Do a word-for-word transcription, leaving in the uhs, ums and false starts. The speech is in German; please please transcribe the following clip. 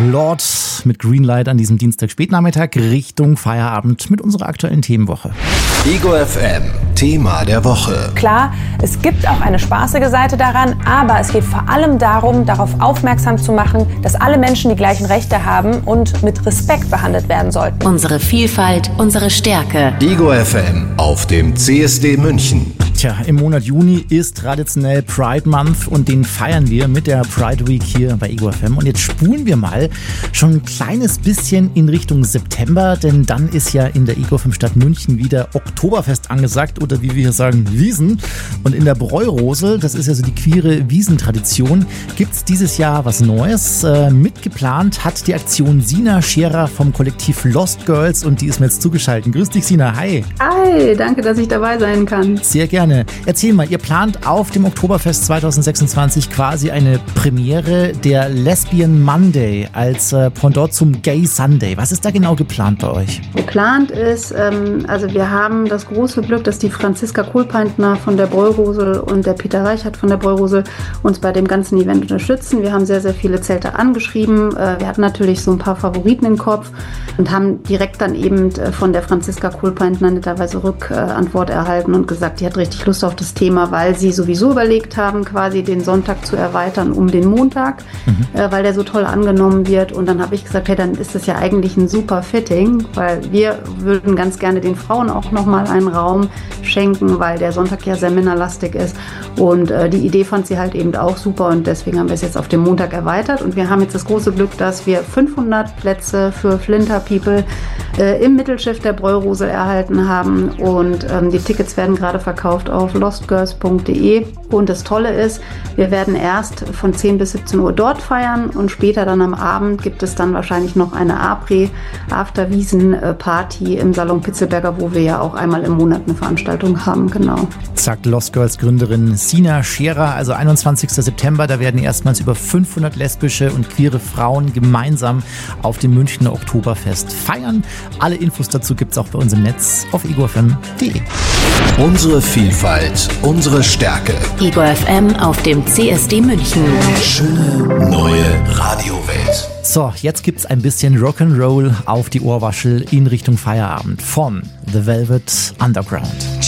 Lord mit Greenlight an diesem Dienstag Spätnachmittag Richtung Feierabend mit unserer aktuellen Themenwoche. Ego F M, Thema der Woche. Klar, es gibt auch eine spaßige Seite daran, aber es geht vor allem darum, darauf aufmerksam zu machen, dass alle Menschen die gleichen Rechte haben und mit Respekt behandelt werden sollten. Unsere Vielfalt, unsere Stärke. Ego F M auf dem C S D München. Tja, im Monat Juni ist traditionell Pride Month und den feiern wir mit der Pride Week hier bei Ego F M. Und jetzt spulen wir mal schon ein kleines bisschen in Richtung September, denn dann ist ja in der Ego F M Stadt München wieder Oktoberfest angesagt oder wie wir hier sagen, Wiesn. Und in der Bräurosel, das ist ja so die queere Wiesentradition, gibt es dieses Jahr was Neues. Äh, mitgeplant hat die Aktion Sina Scherer vom Kollektiv Lost Girls und die ist mir jetzt zugeschaltet. Grüß dich, Sina. Hi. Hi, danke, dass ich dabei sein kann. Sehr gerne. Erzähl mal, ihr plant auf dem Oktoberfest zwanzig sechsundzwanzig quasi eine Premiere der Lesbian Monday als äh, Pendant zum Gay Sunday. Was ist da genau geplant bei euch? Geplant ist, ähm, also wir haben das große Glück, dass die Franziska Kohlpeintner von der Bräurosel und der Peter Reichert von der Bräurosel uns bei dem ganzen Event unterstützen. Wir haben sehr, sehr viele Zelte angeschrieben. Äh, wir hatten natürlich so ein paar Favoriten im Kopf und haben direkt dann eben äh, von der Franziska Kohlpeintner netterweise Rückantwort äh, erhalten und gesagt, die hat richtig Lust auf das Thema, weil sie sowieso überlegt haben, quasi den Sonntag zu erweitern um den Montag, mhm. äh, weil der so toll angenommen wird. Und dann habe ich gesagt, hey, dann ist das ja eigentlich ein super Fitting, weil wir würden ganz gerne den Frauen auch nochmal einen Raum schenken, weil der Sonntag ja sehr männerlastig ist. Und äh, die Idee fand sie halt eben auch super und deswegen haben wir es jetzt auf den Montag erweitert. Und wir haben jetzt das große Glück, dass wir fünfhundert Plätze für Flinter People äh, im Mittelschiff der Bräurosel erhalten haben. Und ähm, die Tickets werden gerade verkauft auf lostgirls punkt de. Und das Tolle ist, wir werden erst von zehn bis siebzehn Uhr dort feiern und später dann am Abend gibt es dann wahrscheinlich noch eine Après, After-Wiesen-Party im Salon Pitzelberger, wo wir ja auch einmal im Monat eine Veranstaltung haben, genau. Sagt Lost Girls Gründerin Sina Scherer, also einundzwanzigsten September, da werden erstmals über fünfhundert lesbische und queere Frauen gemeinsam auf dem Münchner Oktoberfest feiern. Alle Infos dazu gibt es auch bei uns im Netz auf ego f m punkt de. Unsere Vielfalt, unsere Stärke. Ego F M auf dem C S D München. Schöne neue Radiowelt. So, jetzt gibt's ein bisschen Rock'n'Roll auf die Ohrwaschel in Richtung Feierabend von The Velvet Underground.